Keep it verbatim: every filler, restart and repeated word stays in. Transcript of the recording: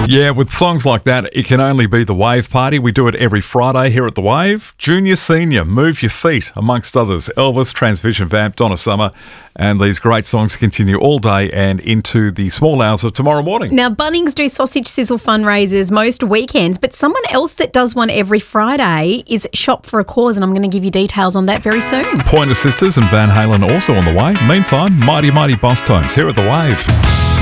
Yeah, with songs like that, it can only be the Wave Party. We do it every Friday here at the Wave. Junior, Senior, Move Your Feet, amongst others. Elvis, Transvision Vamp, Donna Summer, and these great songs continue all day and into the small hours of tomorrow morning. Now, Bunnings do sausage sizzle fundraisers most weekends, but someone else that does one every Friday is Shop for a Cause, and I'm going to give you details on that very soon. Pointer Sisters and Van Halen also on the way. Meantime, Mighty Mighty Boss Tones here at the Wave.